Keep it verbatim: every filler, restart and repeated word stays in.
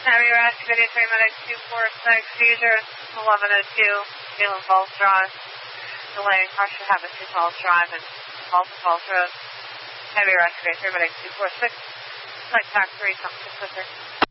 Heavy rescue, video three medics, two four six, seizure, eleven oh two, Galen Falls Drive. Delaying pressure, have a two Falls Drive and Falls Falls Road. Heavy rescue, three medics, two four six, contact three, something quicker.